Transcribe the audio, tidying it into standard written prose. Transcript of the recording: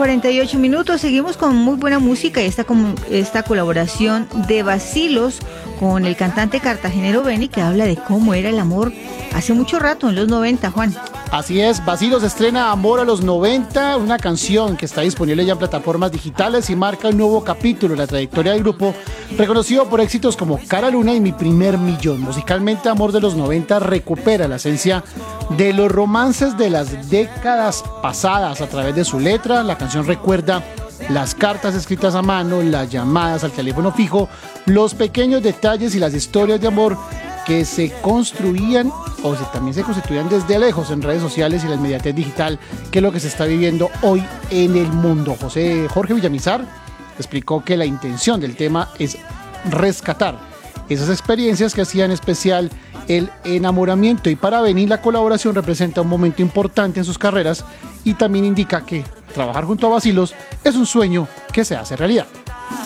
8:48. Seguimos con muy buena música y esta colaboración de Vacilos con el cantante cartagenero Benny, que habla de cómo era el amor hace mucho rato, en los 90, Juan. Así es, Vacilos estrena Amor a los 90, una canción que está disponible ya en plataformas digitales y marca un nuevo capítulo en la trayectoria del grupo, reconocido por éxitos como Cara Luna y Mi Primer Millón. Musicalmente, Amor de los 90 recupera la esencia de los romances de las décadas pasadas a través de su letra. La canción recuerda las cartas escritas a mano, las llamadas al teléfono fijo, los pequeños detalles y las historias de amor que se construían también se constituían desde lejos en redes sociales y la inmediatez digital, que es lo que se está viviendo hoy en el mundo. Jorge Villamizar explicó que la intención del tema es rescatar esas experiencias que hacían especial el enamoramiento, y para Benny la colaboración representa un momento importante en sus carreras y también indica que trabajar junto a Vacilos es un sueño que se hace realidad.